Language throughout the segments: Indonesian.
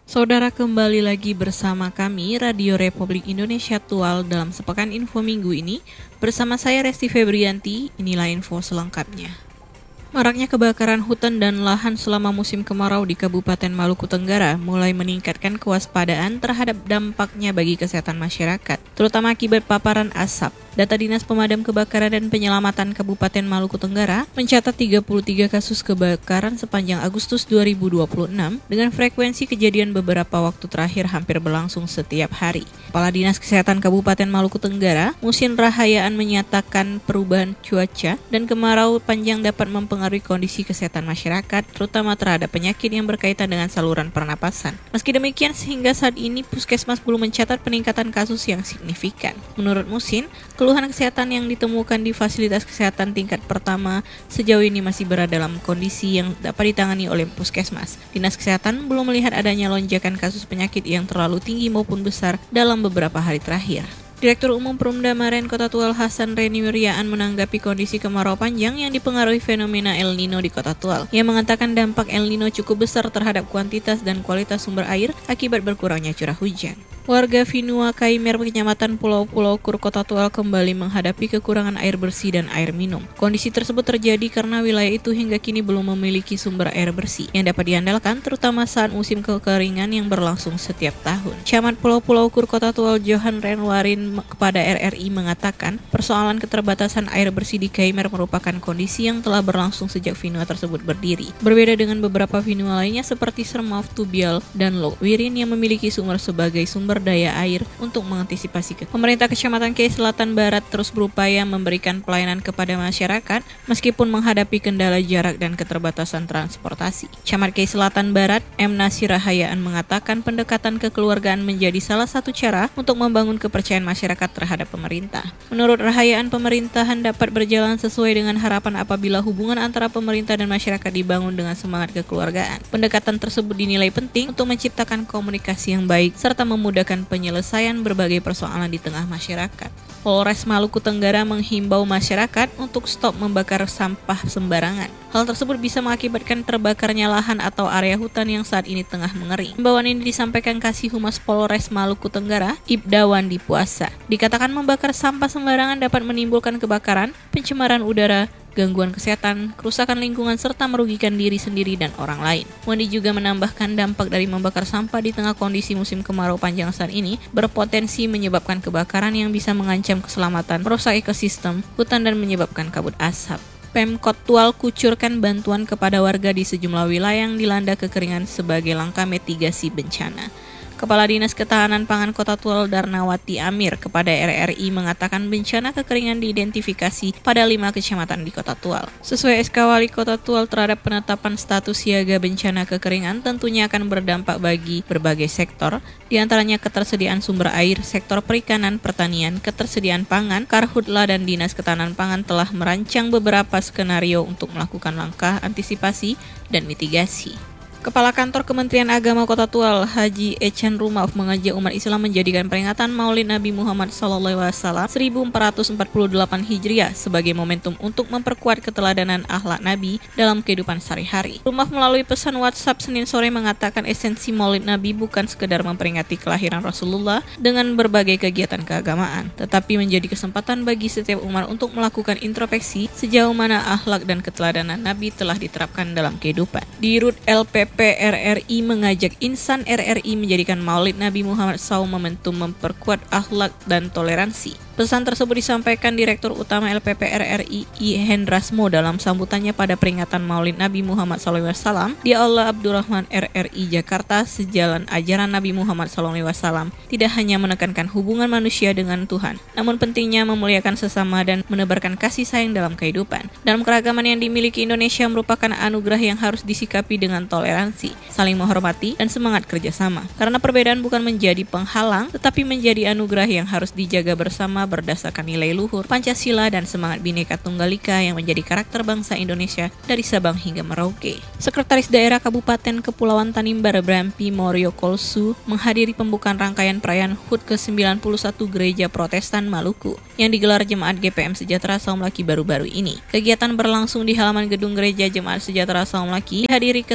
Saudara, kembali lagi bersama kami Radio Republik Indonesia Aktual dalam sepekan info minggu ini. Bersama saya Resti Febrianti, inilah info selengkapnya. Maraknya kebakaran hutan dan lahan selama musim kemarau di Kabupaten Maluku Tenggara mulai meningkatkan kewaspadaan terhadap dampaknya bagi kesehatan masyarakat, terutama akibat paparan asap. Data Dinas Pemadam Kebakaran dan Penyelamatan Kabupaten Maluku Tenggara mencatat 33 kasus kebakaran sepanjang Agustus 2026 dengan frekuensi kejadian beberapa waktu terakhir hampir berlangsung setiap hari. Kepala Dinas Kesehatan Kabupaten Maluku Tenggara, Musin Rahayaan, menyatakan perubahan cuaca dan kemarau panjang dapat mempengaruhi kondisi kesehatan masyarakat, terutama terhadap penyakit yang berkaitan dengan saluran pernapasan. Meski demikian, sehingga saat ini Puskesmas belum mencatat peningkatan kasus yang signifikan. Menurut Musin, keluhan kesehatan yang ditemukan di fasilitas kesehatan tingkat pertama sejauh ini masih berada dalam kondisi yang dapat ditangani oleh Puskesmas. Dinas Kesehatan belum melihat adanya lonjakan kasus penyakit yang terlalu tinggi maupun besar dalam beberapa hari terakhir. Direktur Umum Perumda Maren Kota Tual Hasan Reni Wiryaan menanggapi kondisi kemarau panjang yang dipengaruhi fenomena El Nino di Kota Tual. Ia mengatakan dampak El Nino cukup besar terhadap kuantitas dan kualitas sumber air akibat berkurangnya curah hujan. Warga Finua Kaimer, Kecamatan Pulau Kur, Kota Tual kembali menghadapi kekurangan air bersih dan air minum. Kondisi tersebut terjadi karena wilayah itu hingga kini belum memiliki sumber air bersih yang dapat diandalkan, terutama saat musim kekeringan yang berlangsung setiap tahun. Camat Pulau Kur, Kota Tual Johan Renwarin kepada RRI mengatakan persoalan keterbatasan air bersih di Kaimer merupakan kondisi yang telah berlangsung sejak Finua tersebut berdiri. Berbeda dengan beberapa Finua lainnya seperti Sermauf, Tubial, dan Lokwirin yang memiliki sumur sebagai sumber daya air untuk mengantisipasi. Pemerintah Kecamatan Kei Selatan Barat terus berupaya memberikan pelayanan kepada masyarakat meskipun menghadapi kendala jarak dan keterbatasan transportasi. Camat Kei Selatan Barat, M. Nasir Rahayaan, mengatakan pendekatan kekeluargaan menjadi salah satu cara untuk membangun kepercayaan masyarakat terhadap pemerintah. Menurut Rahayaan, pemerintahan dapat berjalan sesuai dengan harapan apabila hubungan antara pemerintah dan masyarakat dibangun dengan semangat kekeluargaan. Pendekatan tersebut dinilai penting untuk menciptakan komunikasi yang baik serta memudahkan penyelesaian berbagai persoalan di tengah masyarakat. Polres Maluku Tenggara menghimbau masyarakat untuk stop membakar sampah sembarangan. Hal tersebut bisa mengakibatkan terbakarnya lahan atau area hutan yang saat ini tengah mengering. Himbauan ini disampaikan Kasih Humas Polres Maluku Tenggara, Ibda Wandi Puasa. Dikatakan membakar sampah sembarangan dapat menimbulkan kebakaran, pencemaran udara, gangguan kesehatan, kerusakan lingkungan, serta merugikan diri sendiri dan orang lain. Wandi juga menambahkan dampak dari membakar sampah di tengah kondisi musim kemarau panjang saat ini berpotensi menyebabkan kebakaran yang bisa mengancam keselamatan, merusak ekosistem hutan, dan menyebabkan kabut asap. Pemkot Tual kucurkan bantuan kepada warga di sejumlah wilayah yang dilanda kekeringan sebagai langkah mitigasi bencana. Kepala Dinas Ketahanan Pangan Kota Tual Darnawati Amir kepada RRI mengatakan bencana kekeringan diidentifikasi pada 5 kecamatan di Kota Tual. Sesuai SK Wali Kota Tual terhadap penetapan status siaga bencana kekeringan tentunya akan berdampak bagi berbagai sektor, diantaranya ketersediaan sumber air, sektor perikanan, pertanian, ketersediaan pangan. Karhutla dan Dinas Ketahanan Pangan telah merancang beberapa skenario untuk melakukan langkah antisipasi dan mitigasi. Kepala Kantor Kementerian Agama Kota Tual, Haji Echan Rumauf, mengajak umat Islam menjadikan peringatan Maulid Nabi Muhammad SAW 1448 Hijriah sebagai momentum untuk memperkuat keteladanan akhlak Nabi dalam kehidupan sehari-hari. Rumauf melalui pesan WhatsApp Senin sore mengatakan esensi Maulid Nabi bukan sekedar memperingati kelahiran Rasulullah dengan berbagai kegiatan keagamaan, tetapi menjadi kesempatan bagi setiap umat untuk melakukan introspeksi sejauh mana akhlak dan keteladanan Nabi telah diterapkan dalam kehidupan. Di RUT LPP RRI mengajak insan RRI menjadikan Maulid Nabi Muhammad SAW momentum memperkuat akhlak dan toleransi. Pesan tersebut disampaikan Direktur Utama LPP RRI I. Hendrasmo dalam sambutannya pada peringatan Maulid Nabi Muhammad SAW di Aula Abdurrahman RRI Jakarta. Sejalan ajaran Nabi Muhammad SAW tidak hanya menekankan hubungan manusia dengan Tuhan, namun pentingnya memuliakan sesama dan menebarkan kasih sayang dalam kehidupan. Dalam keragaman yang dimiliki Indonesia merupakan anugerah yang harus disikapi dengan toleransi, saling menghormati, dan semangat kerjasama. Karena perbedaan bukan menjadi penghalang, tetapi menjadi anugerah yang harus dijaga bersama berdasarkan nilai luhur, Pancasila, dan semangat Bhinneka Tunggal Ika yang menjadi karakter bangsa Indonesia dari Sabang hingga Merauke. Sekretaris Daerah Kabupaten Kepulauan Tanimbar Brampi Moryo Kolsu menghadiri pembukaan rangkaian perayaan HUT ke-91 Gereja Protestan Maluku yang digelar Jemaat GPM Sejahtera Saumlaki baru-baru ini. Kegiatan berlangsung di halaman gedung Gereja Jemaat Sejahtera Saumlaki dihadiri Ketua Kelas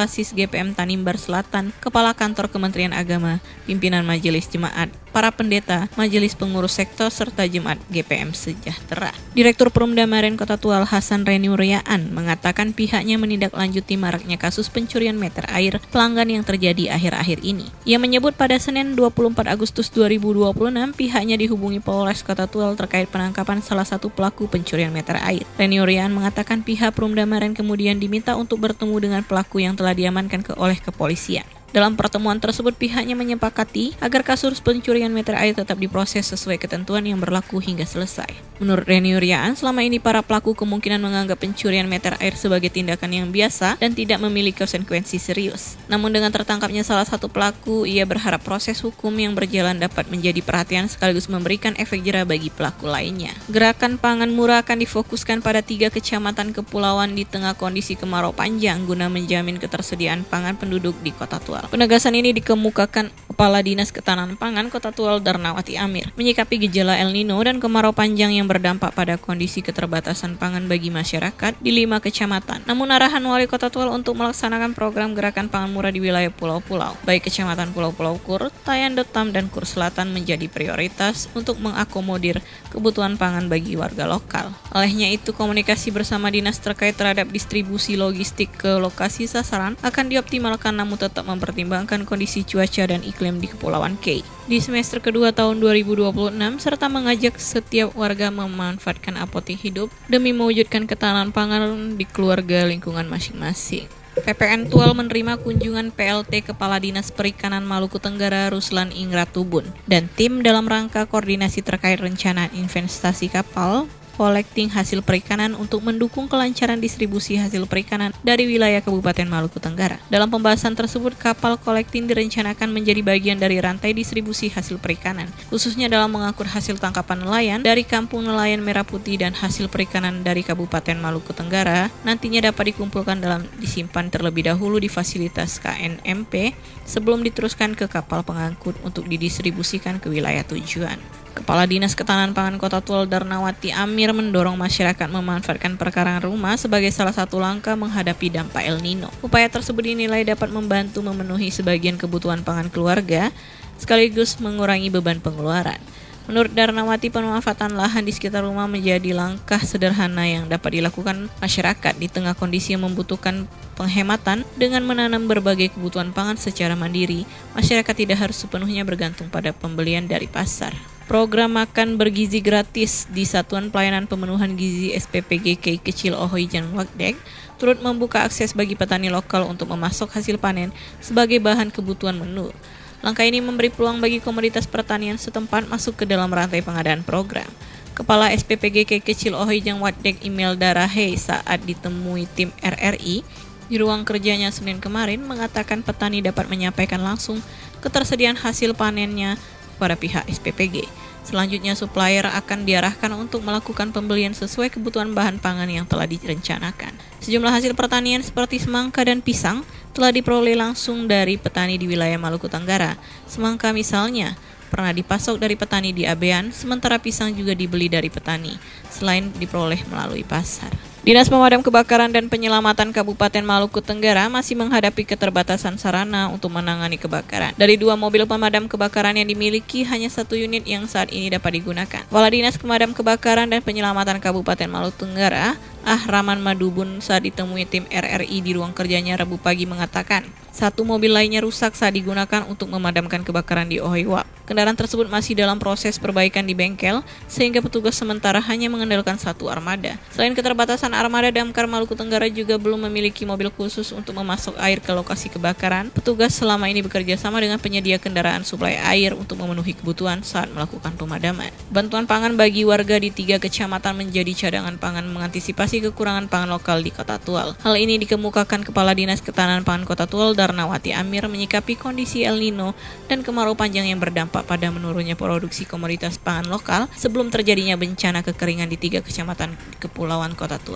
Basis GPM Tanimbar Selatan, Kepala Kantor Kementerian Agama, pimpinan Majelis Jemaat, para pendeta, Majelis Pengurus Sektor, serta Jemaat GPM Sejahtera. Direktur Perumda Maren Kota Tual Hasan Renuriaan mengatakan pihaknya menindaklanjuti maraknya kasus pencurian meter air pelanggan yang terjadi akhir-akhir ini. Ia menyebut pada Senin 24 Agustus 2026 pihaknya dihubungi Polres Kota Tual terkait penangkapan salah satu pelaku pencurian meter air. Renuriaan mengatakan pihak Perumda Maren kemudian diminta untuk bertemu dengan pelaku yang telah diamankan oleh kepolisian. Dalam pertemuan tersebut pihaknya menyepakati agar kasus pencurian meter air tetap diproses sesuai ketentuan yang berlaku hingga selesai. Menurut Renuriaan, selama ini para pelaku kemungkinan menganggap pencurian meter air sebagai tindakan yang biasa dan tidak memiliki konsekuensi serius. Namun dengan tertangkapnya salah satu pelaku, ia berharap proses hukum yang berjalan dapat menjadi perhatian sekaligus memberikan efek jera bagi pelaku lainnya. Gerakan pangan murah akan difokuskan pada 3 kecamatan kepulauan di tengah kondisi kemarau panjang guna menjamin ketersediaan pangan penduduk di Kota Tual. Penegasan ini dikemukakan Kepala Dinas Ketahanan Pangan Kota Tual Darnawati Amir menyikapi gejala El Nino dan kemarau panjang yang berdampak pada kondisi keterbatasan pangan bagi masyarakat di 5 kecamatan. Namun arahan Wali Kota Tual untuk melaksanakan program gerakan pangan murah di wilayah pulau-pulau, baik kecamatan Pulau-Pulau Kur, Tayan Detam, dan Kur Selatan menjadi prioritas untuk mengakomodir kebutuhan pangan bagi warga lokal. Olehnya itu, komunikasi bersama dinas terkait terhadap distribusi logistik ke lokasi sasaran akan dioptimalkan namun tetap mempertimbangkan kondisi cuaca dan iklim di Kepulauan K di semester kedua tahun 2026 serta mengajak setiap warga memanfaatkan apotek hidup demi mewujudkan ketahanan pangan di keluarga lingkungan masing-masing. PPN Tual menerima kunjungan PLT Kepala Dinas Perikanan Maluku Tenggara Ruslan Ingratubun dan tim dalam rangka koordinasi terkait rencana investasi kapal collecting hasil perikanan untuk mendukung kelancaran distribusi hasil perikanan dari wilayah Kabupaten Maluku Tenggara. Dalam pembahasan tersebut, kapal collecting direncanakan menjadi bagian dari rantai distribusi hasil perikanan, khususnya dalam mengangkut hasil tangkapan nelayan dari Kampung Nelayan Merah Putih dan hasil perikanan dari Kabupaten Maluku Tenggara nantinya dapat dikumpulkan dalam disimpan terlebih dahulu di fasilitas KNMP sebelum diteruskan ke kapal pengangkut untuk didistribusikan ke wilayah tujuan. Kepala Dinas Ketahanan Pangan Kota Tual Darnawati Amir mendorong masyarakat memanfaatkan perkarangan rumah sebagai salah satu langkah menghadapi dampak El Nino. Upaya tersebut dinilai dapat membantu memenuhi sebagian kebutuhan pangan keluarga, sekaligus mengurangi beban pengeluaran. Menurut Darnawati, pemanfaatan lahan di sekitar rumah menjadi langkah sederhana yang dapat dilakukan masyarakat di tengah kondisi yang membutuhkan penghematan. Dengan menanam berbagai kebutuhan pangan secara mandiri, masyarakat tidak harus sepenuhnya bergantung pada pembelian dari pasar. Program makan bergizi gratis di Satuan Pelayanan Pemenuhan Gizi SPPGK Kecil Ohoijan Wakdek turut membuka akses bagi petani lokal untuk memasok hasil panen sebagai bahan kebutuhan menu. Langkah ini memberi peluang bagi komoditas pertanian setempat masuk ke dalam rantai pengadaan program. Kepala SPPGK Kecil Ohoijan Wakdek Imelda Rahe saat ditemui tim RRI di ruang kerjanya Senin kemarin mengatakan petani dapat menyampaikan langsung ketersediaan hasil panennya pada pihak SPPG. Selanjutnya, supplier akan diarahkan untuk melakukan pembelian sesuai kebutuhan bahan pangan yang telah direncanakan. Sejumlah hasil pertanian seperti semangka dan pisang telah diperoleh langsung dari petani di wilayah Maluku Tenggara. Semangka misalnya pernah dipasok dari petani di Abean, sementara pisang juga dibeli dari petani, selain diperoleh melalui pasar. Dinas Pemadam Kebakaran dan Penyelamatan Kabupaten Maluku Tenggara masih menghadapi keterbatasan sarana untuk menangani kebakaran. Dari 2 mobil pemadam kebakaran yang dimiliki, hanya 1 unit yang saat ini dapat digunakan. Kepala Dinas Pemadam Kebakaran dan Penyelamatan Kabupaten Maluku Tenggara, Rahman Madubun, saat ditemui tim RRI di ruang kerjanya Rabu pagi mengatakan, 1 mobil lainnya rusak saat digunakan untuk memadamkan kebakaran di Ohiwak. Kendaraan tersebut masih dalam proses perbaikan di bengkel, sehingga petugas sementara hanya mengandalkan 1 armada. Selain keterbatasan armada, Damkar Maluku Tenggara juga belum memiliki mobil khusus untuk memasok air ke lokasi kebakaran. Petugas selama ini bekerja sama dengan penyedia kendaraan suplai air untuk memenuhi kebutuhan saat melakukan pemadaman. Bantuan pangan bagi warga di 3 kecamatan menjadi cadangan pangan mengantisipasi kekurangan pangan lokal di Kota Tual. Hal ini dikemukakan Kepala Dinas Ketahanan Pangan Kota Tual Darnawati Amir menyikapi kondisi El Nino dan kemarau panjang yang berdampak pada menurunnya produksi komoditas pangan lokal sebelum terjadinya bencana kekeringan di 3 kecamatan di Kepulauan Kota Tual.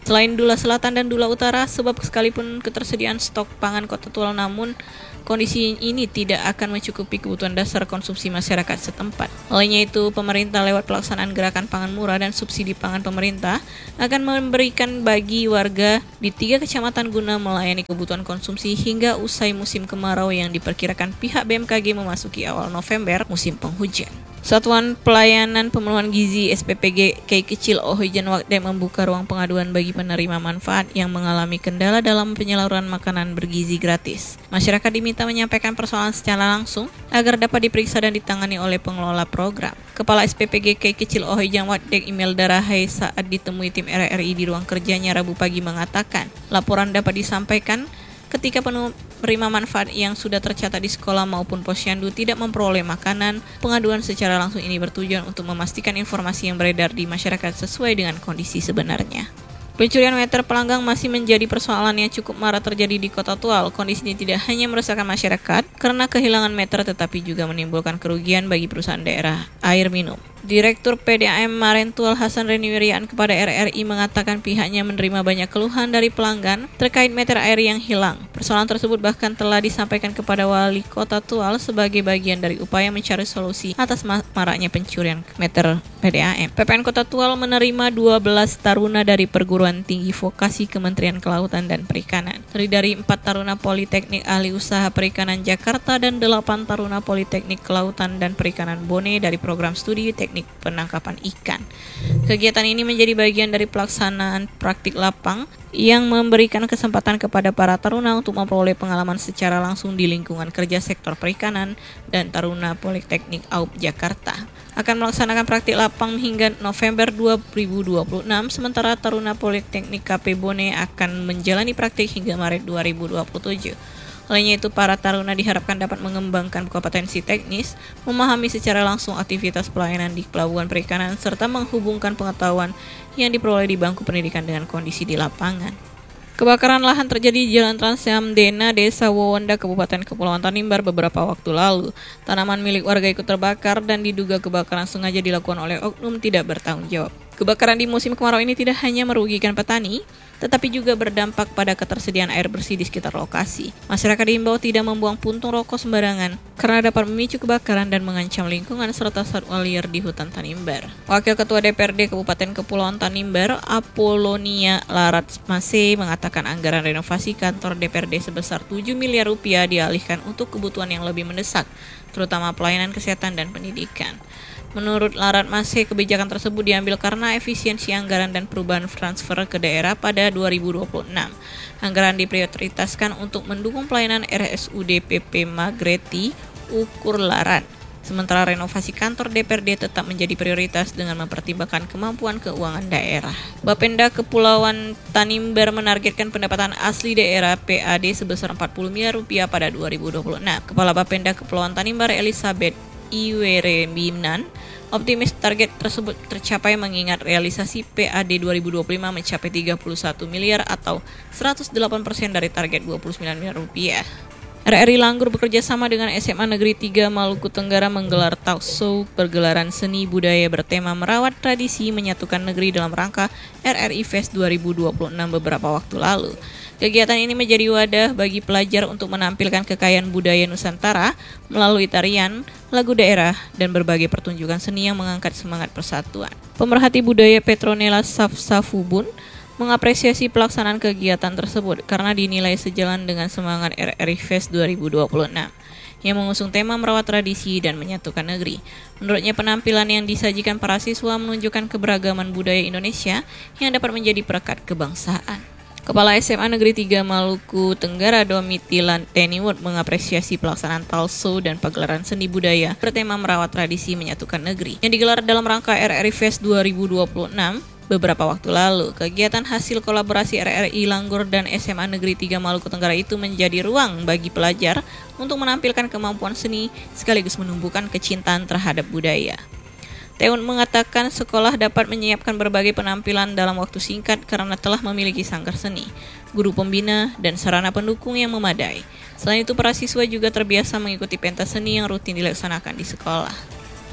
Selain Dula Selatan dan Dula Utara, sebab sekalipun ketersediaan stok pangan Kota Tual, namun kondisi ini tidak akan mencukupi kebutuhan dasar konsumsi masyarakat setempat. Lainnya itu, pemerintah lewat pelaksanaan gerakan pangan murah dan subsidi pangan pemerintah akan memberikan bagi warga di 3 kecamatan guna melayani kebutuhan konsumsi hingga usai musim kemarau yang diperkirakan pihak BMKG memasuki awal November, musim penghujan. Satuan Pelayanan Pemenuhan Gizi SPPG Kei Kecil Ohijan Wakdek membuka ruang pengaduan bagi penerima manfaat yang mengalami kendala dalam penyaluran makanan bergizi gratis. Masyarakat diminta menyampaikan persoalan secara langsung agar dapat diperiksa dan ditangani oleh pengelola program. Kepala SPPG Kei Kecil Ohijan Wakdek Imelda Rahai saat ditemui tim RRI di ruang kerjanya Rabu pagi mengatakan, laporan dapat disampaikan ketika penerima manfaat yang sudah tercatat di sekolah maupun posyandu tidak memperoleh makanan. Pengaduan secara langsung ini bertujuan untuk memastikan informasi yang beredar di masyarakat sesuai dengan kondisi sebenarnya. Pencurian meter pelanggang masih menjadi persoalan yang cukup marak terjadi di Kota Tual. Kondisi ini tidak hanya meresahkan masyarakat karena kehilangan meter, tetapi juga menimbulkan kerugian bagi perusahaan daerah air minum. Direktur PDAM Marentual Hasan Reniwirian kepada RRI mengatakan pihaknya menerima banyak keluhan dari pelanggan terkait meter air yang hilang. Persoalan tersebut bahkan telah disampaikan kepada Wali Kota Tual sebagai bagian dari upaya mencari solusi atas maraknya pencurian meter PDAM. PPN Kota Tual menerima 12 taruna dari perguruan tinggi vokasi Kementerian Kelautan dan Perikanan, terdiri dari 4 taruna Politeknik Ahli Usaha Perikanan Jakarta dan 8 taruna Politeknik Kelautan dan Perikanan Bone dari program studi teknik penangkapan ikan. Kegiatan ini menjadi bagian dari pelaksanaan praktik lapang yang memberikan kesempatan kepada para taruna untuk memperoleh pengalaman secara langsung di lingkungan kerja sektor perikanan, dan taruna Politeknik AUP Jakarta akan melaksanakan praktik lapang hingga November 2026, sementara taruna Politeknik KP Bone akan menjalani praktik hingga Maret 2027. Lainnya itu, para taruna diharapkan dapat mengembangkan kompetensi teknis, memahami secara langsung aktivitas pelayanan di pelabuhan perikanan, serta menghubungkan pengetahuan yang diperoleh di bangku pendidikan dengan kondisi di lapangan. Kebakaran lahan terjadi di Jalan Trans Dena, Desa Wowonda, Kabupaten Kepulauan Tanimbar beberapa waktu lalu. Tanaman milik warga ikut terbakar dan diduga kebakaran sengaja dilakukan oleh oknum tidak bertanggung jawab. Kebakaran di musim kemarau ini tidak hanya merugikan petani, tetapi juga berdampak pada ketersediaan air bersih di sekitar lokasi. Masyarakat diimbau tidak membuang puntung rokok sembarangan karena dapat memicu kebakaran dan mengancam lingkungan serta satwa liar di hutan Tanimbar. Wakil Ketua DPRD Kabupaten Kepulauan Tanimbar, Apolonia Larat Mase, mengatakan anggaran renovasi kantor DPRD sebesar 7 miliar rupiah dialihkan untuk kebutuhan yang lebih mendesak, terutama pelayanan kesehatan dan pendidikan. Menurut Larat Mase, kebijakan tersebut diambil karena efisiensi anggaran dan perubahan transfer ke daerah pada 2026. Anggaran diprioritaskan untuk mendukung pelayanan RSUD PP Magreti Ukur Larat. Sementara renovasi kantor DPRD tetap menjadi prioritas dengan mempertimbangkan kemampuan keuangan daerah. Bapenda Kepulauan Tanimbar menargetkan pendapatan asli daerah PAD sebesar 40 miliar rupiah pada 2026. Kepala Bapenda Kepulauan Tanimbar Elizabeth Iwere Bimnan optimis target tersebut tercapai mengingat realisasi PAD 2025 mencapai 31 miliar atau 108% dari target 29 miliar rupiah. RRI Langgur bekerja sama dengan SMA Negeri 3 Maluku Tenggara menggelar talk show pergelaran seni budaya bertema merawat tradisi menyatukan negeri dalam rangka RRI Fest 2026 beberapa waktu lalu. Kegiatan ini menjadi wadah bagi pelajar untuk menampilkan kekayaan budaya Nusantara melalui tarian, lagu daerah, dan berbagai pertunjukan seni yang mengangkat semangat persatuan. Pemerhati budaya Petronella Safsafubun mengapresiasi pelaksanaan kegiatan tersebut karena dinilai sejalan dengan semangat RRI Fest 2026 yang mengusung tema merawat tradisi dan menyatukan negeri. Menurutnya, penampilan yang disajikan para siswa menunjukkan keberagaman budaya Indonesia yang dapat menjadi perekat kebangsaan. Kepala SMA Negeri 3 Maluku Tenggara Domitilan Teniwood mengapresiasi pelaksanaan talk show dan pagelaran seni budaya bertema merawat tradisi menyatukan negeri yang digelar dalam rangka RRI Fest 2026 beberapa waktu lalu. Kegiatan hasil kolaborasi RRI Langgur dan SMA Negeri 3 Maluku Tenggara itu menjadi ruang bagi pelajar untuk menampilkan kemampuan seni sekaligus menumbuhkan kecintaan terhadap budaya. Teun mengatakan sekolah dapat menyiapkan berbagai penampilan dalam waktu singkat karena telah memiliki sanggar seni, guru pembina, dan sarana pendukung yang memadai. Selain itu, para siswa juga terbiasa mengikuti pentas seni yang rutin dilaksanakan di sekolah.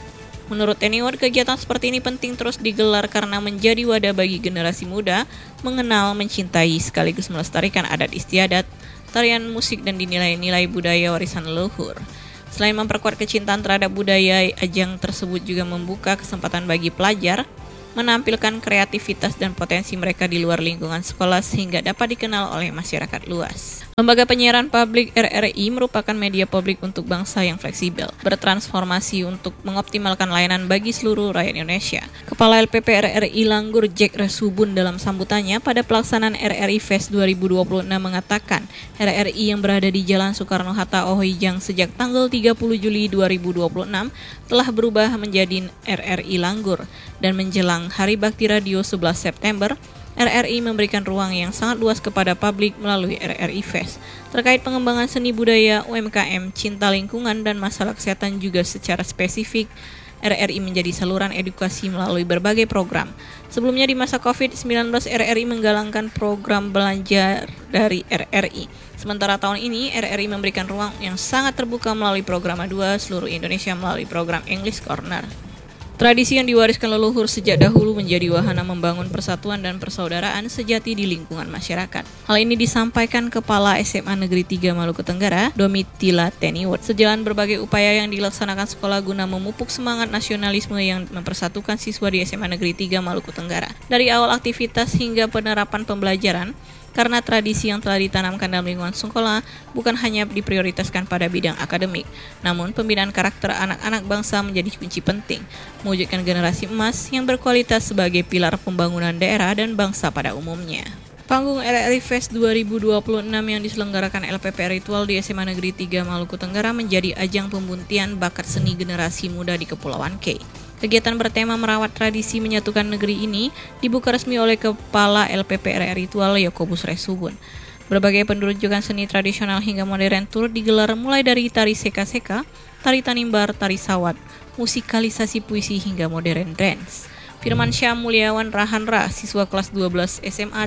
Menurut Teniwot, kegiatan seperti ini penting terus digelar karena menjadi wadah bagi generasi muda mengenal, mencintai, sekaligus melestarikan adat istiadat, tarian musik, dan nilai-nilai budaya warisan leluhur. Selain memperkuat kecintaan terhadap budaya, ajang tersebut juga membuka kesempatan bagi pelajar menampilkan kreativitas dan potensi mereka di luar lingkungan sekolah sehingga dapat dikenal oleh masyarakat luas. Lembaga Penyiaran Publik RRI merupakan media publik untuk bangsa yang fleksibel, bertransformasi untuk mengoptimalkan layanan bagi seluruh rakyat Indonesia. Kepala LPP RRI Langgur Jack Resubun dalam sambutannya pada pelaksanaan RRI Fest 2026 mengatakan, RRI yang berada di Jalan Soekarno-Hatta Ohijang sejak tanggal 30 Juli 2026 telah berubah menjadi RRI Langgur, dan menjelang Hari Bakti Radio 11 September, RRI memberikan ruang yang sangat luas kepada publik melalui RRI Fest. Terkait pengembangan seni budaya, UMKM, cinta lingkungan, dan masalah kesehatan juga secara spesifik, RRI menjadi saluran edukasi melalui berbagai program. Sebelumnya di masa COVID-19, RRI menggalangkan program belajar dari RRI. Sementara tahun ini, RRI memberikan ruang yang sangat terbuka melalui program A2 seluruh Indonesia melalui program English Corner. Tradisi yang diwariskan leluhur sejak dahulu menjadi wahana membangun persatuan dan persaudaraan sejati di lingkungan masyarakat. Hal ini disampaikan Kepala SMA Negeri 3 Maluku Tenggara, Domitila Teniwot, sejalan berbagai upaya yang dilaksanakan sekolah guna memupuk semangat nasionalisme yang mempersatukan siswa di SMA Negeri 3 Maluku Tenggara. Dari awal aktivitas hingga penerapan pembelajaran, karena tradisi yang telah ditanamkan dalam lingkungan sekolah bukan hanya diprioritaskan pada bidang akademik, namun pembinaan karakter anak-anak bangsa menjadi kunci penting, mewujudkan generasi emas yang berkualitas sebagai pilar pembangunan daerah dan bangsa pada umumnya. Panggung RRI Fest 2026 yang diselenggarakan LPP Ritual di SMA Negeri 3 Maluku Tenggara menjadi ajang pembuktian bakat seni generasi muda di Kepulauan K. Kegiatan bertema merawat tradisi menyatukan negeri ini dibuka resmi oleh Kepala LPP RRI Ritual Yakobus Resubun. Berbagai penunjukan seni tradisional hingga modern turut digelar mulai dari tari seka-seka, tari tanimbar, tari sawat, musikalisasi puisi hingga modern dance. Firman Syah Mulyawan Rahanra, siswa kelas 12 SMA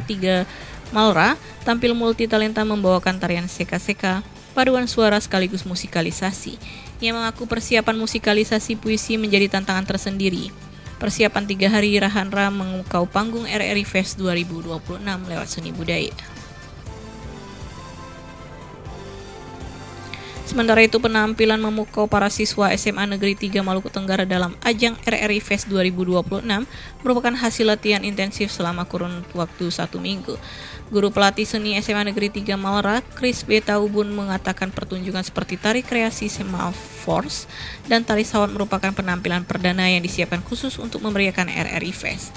3 Malra, tampil multitalenta membawakan tarian seka-seka, paduan suara sekaligus musikalisasi. Ia mengaku persiapan musikalisasi puisi menjadi tantangan tersendiri. Persiapan 3 hari Rahanra mengukau panggung RRI Fest 2026 lewat seni budaya. Sementara itu, penampilan memukau para siswa SMA Negeri 3 Maluku Tenggara dalam ajang RRI Fest 2026 merupakan hasil latihan intensif selama kurun waktu 1 minggu. Guru pelatih seni SMA Negeri 3 Malra, Chris B. Taubun, mengatakan pertunjukan seperti tari kreasi Semaphores dan tari sawat merupakan penampilan perdana yang disiapkan khusus untuk memeriahkan RRI Fest.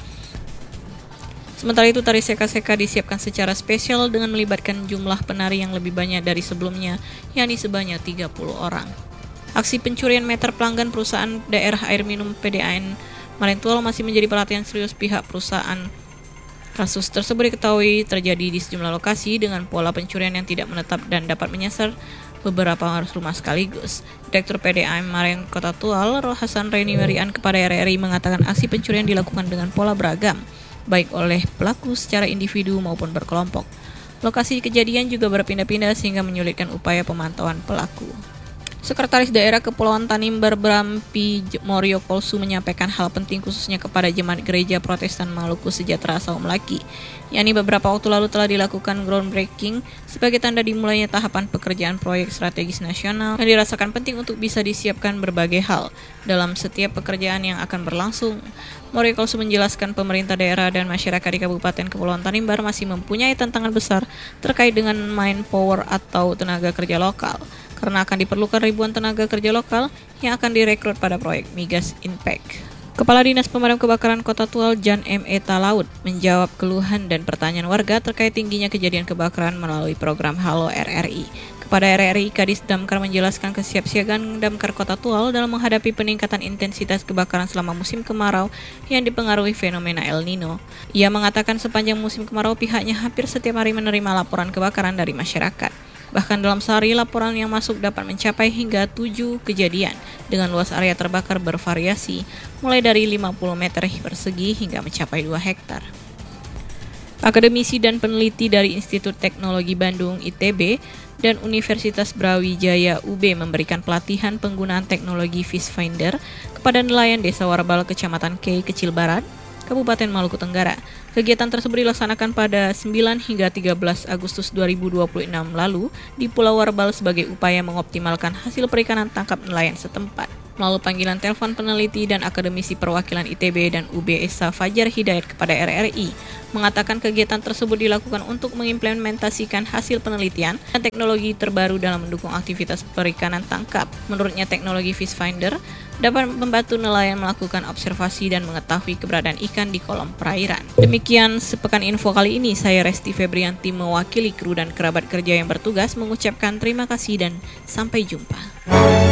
Sementara itu, tari seka-seka disiapkan secara spesial dengan melibatkan jumlah penari yang lebih banyak dari sebelumnya, yakni sebanyak 30 orang. Aksi pencurian meter pelanggan perusahaan daerah air minum PDAM Malentual masih menjadi perhatian serius pihak perusahaan. Kasus tersebut diketahui terjadi di sejumlah lokasi dengan pola pencurian yang tidak menetap dan dapat menyasar beberapa rumah sekaligus. Direktur PDAM Maren Kota Tual, Hasan Reni Werian, kepada RRI mengatakan aksi pencurian dilakukan dengan pola beragam, baik oleh pelaku secara individu maupun berkelompok. Lokasi kejadian juga berpindah-pindah sehingga menyulitkan upaya pemantauan pelaku. Sekretaris Daerah Kepulauan Tanimbar Brampi Moryo Kolsu menyampaikan hal penting khususnya kepada jemaat Gereja Protestan Maluku Sejahtera Saung Melaki, yakni beberapa waktu lalu telah dilakukan groundbreaking sebagai tanda dimulainya tahapan pekerjaan proyek strategis nasional yang dirasakan penting untuk bisa disiapkan berbagai hal dalam setiap pekerjaan yang akan berlangsung. Moryo Kolsu menjelaskan pemerintah daerah dan masyarakat di Kabupaten Kepulauan Tanimbar masih mempunyai tantangan besar terkait dengan manpower atau tenaga kerja lokal, karena akan diperlukan ribuan tenaga kerja lokal yang akan direkrut pada proyek Migas Impact. Kepala Dinas Pemadam Kebakaran Kota Tual Jan M. Eta Laut menjawab keluhan dan pertanyaan warga terkait tingginya kejadian kebakaran melalui program Halo RRI. Kepada RRI, Kadis Damkar menjelaskan kesiapsiagaan Damkar Kota Tual dalam menghadapi peningkatan intensitas kebakaran selama musim kemarau yang dipengaruhi fenomena El Nino. Ia mengatakan sepanjang musim kemarau pihaknya hampir setiap hari menerima laporan kebakaran dari masyarakat. Bahkan dalam sehari laporan yang masuk dapat mencapai hingga 7 kejadian dengan luas area terbakar bervariasi mulai dari 50 meter persegi hingga mencapai 2 hektar. Akademisi dan peneliti dari Institut Teknologi Bandung (ITB) dan Universitas Brawijaya UB memberikan pelatihan penggunaan teknologi Fish Finder kepada nelayan Desa Warbal, Kecamatan Kei Kecil Barat, Kabupaten Maluku Tenggara. Kegiatan tersebut dilaksanakan pada 9 hingga 13 Agustus 2026 lalu di Pulau Warbal sebagai upaya mengoptimalkan hasil perikanan tangkap nelayan setempat. Melalui panggilan telepon, peneliti dan akademisi perwakilan ITB dan UB Esa Fajar Hidayat kepada RRI mengatakan kegiatan tersebut dilakukan untuk mengimplementasikan hasil penelitian dan teknologi terbaru dalam mendukung aktivitas perikanan tangkap. Menurutnya, teknologi Fish Finder dapat membantu nelayan melakukan observasi dan mengetahui keberadaan ikan di kolom perairan. Demikian sepekan info kali ini. Saya Resti Febrianti mewakili kru dan kerabat kerja yang bertugas mengucapkan terima kasih dan sampai jumpa.